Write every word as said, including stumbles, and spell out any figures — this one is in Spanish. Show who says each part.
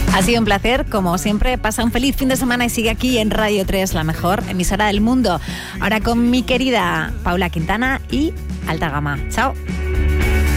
Speaker 1: Ha sido un placer, como siempre. Pasa un feliz fin de semana y sigue aquí en Radio tres, la mejor emisora del mundo. Ahora con mi querida Paula Quintana y Alta Gama. Chao.